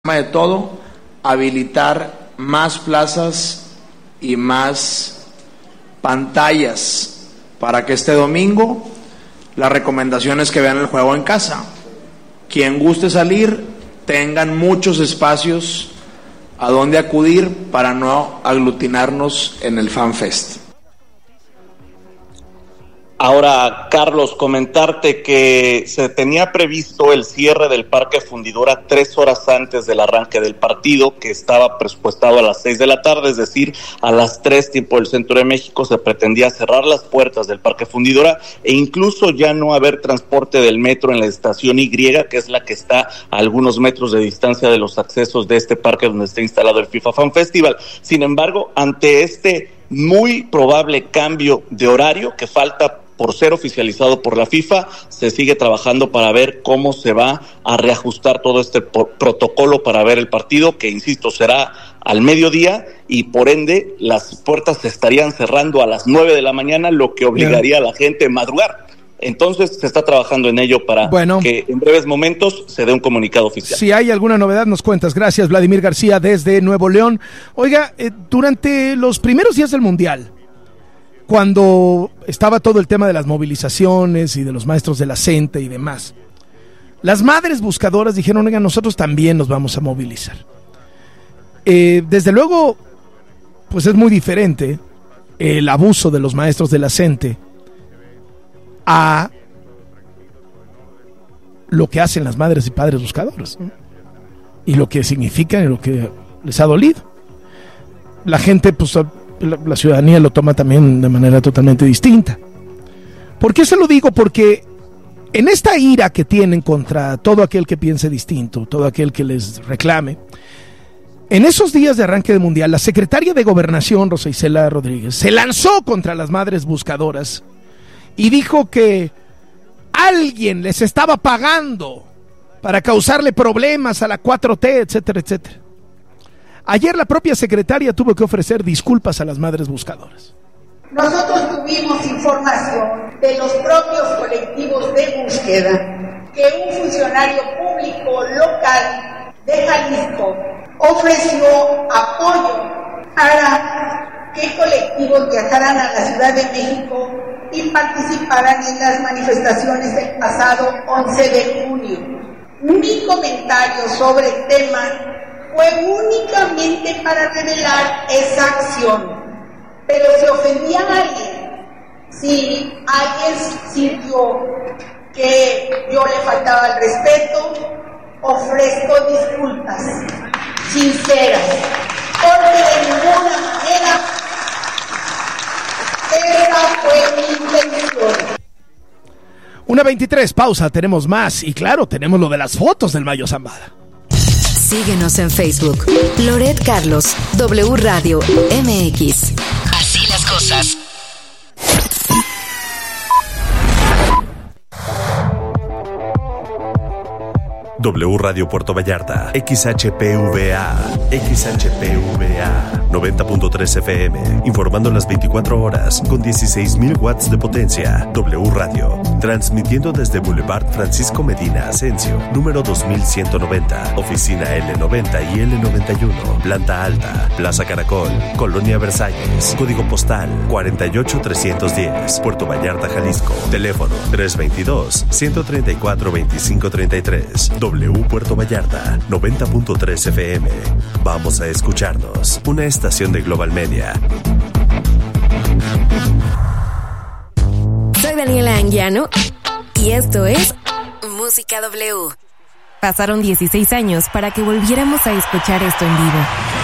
de todo, habilitar más plazas y más pantallas para que este domingo la recomendación es que vean el juego en casa. Quien guste salir, tengan muchos espacios a donde acudir para no aglutinarnos en el FanFest. Ahora, Carlos, comentarte que se tenía previsto el cierre del Parque Fundidora 3 horas antes del arranque del partido, que estaba presupuestado a las 6 de la tarde, es decir, a las 3 tiempo del centro de México. Se pretendía cerrar las puertas del Parque Fundidora e incluso ya no haber transporte del metro en la estación Y, que es la que está a algunos metros de distancia de los accesos de este parque donde está instalado el FIFA Fan Festival. Sin embargo, ante este muy probable cambio de horario que falta por ser oficializado por la FIFA, se sigue trabajando para ver cómo se va a reajustar todo este protocolo para ver el partido, que insisto, será al mediodía y por ende las puertas se estarían cerrando a las 9 de la mañana, lo que obligaría a la gente a madrugar. Entonces se está trabajando en ello para que en breves momentos se dé un comunicado oficial. Si hay alguna novedad nos cuentas. Gracias, Vladimir García desde Nuevo León. Oiga, durante los primeros días del Mundial, cuando estaba todo el tema de las movilizaciones y de los maestros de la CENTE y demás, las madres buscadoras dijeron, oiga, nosotros también nos vamos a movilizar. Desde luego, pues es muy diferente el abuso de los maestros de la CENTE a lo que hacen las madres y padres buscadores, ¿no? Y lo que significa y lo que les ha dolido. La gente, pues la ciudadanía lo toma también de manera totalmente distinta. ¿Por qué se lo digo? Porque en esta ira que tienen contra todo aquel que piense distinto, todo aquel que les reclame, en esos días de arranque del Mundial, la secretaria de Gobernación, Rosa Isela Rodríguez, se lanzó contra las madres buscadoras y dijo que alguien les estaba pagando para causarle problemas a la 4T, etcétera, etcétera. Ayer la propia secretaria tuvo que ofrecer disculpas a las madres buscadoras. Nosotros tuvimos información de los propios colectivos de búsqueda que un funcionario público local de Jalisco ofreció apoyo para que colectivos viajaran a la Ciudad de México y participaran en las manifestaciones del pasado 11 de junio. Mi comentario sobre el tema fue únicamente para revelar esa acción, pero si ofendía a alguien, si alguien sintió que yo le faltaba el respeto, ofrezco disculpas sinceras, porque de ninguna manera esa fue mi intención. 1:23, pausa, tenemos más y claro, tenemos lo de las fotos del Mayo Zambada. Síguenos en Facebook, Loret Carlos, W Radio MX. Así las cosas. W Radio Puerto Vallarta, XHPVA, 90.3 FM, informando las 24 horas con 16,000 watts de potencia. W Radio, transmitiendo desde Boulevard Francisco Medina Asensio, número 2190, oficina L90 y L91, planta alta, Plaza Caracol, Colonia Versalles, código postal 48310, Puerto Vallarta, Jalisco, teléfono 322-134-2533. W Puerto Vallarta, 90.3 FM. Vamos a escucharnos. Una estación de Global Media. Soy Daniela Anguiano y esto es Música W. Pasaron 16 años para que volviéramos a escuchar esto en vivo.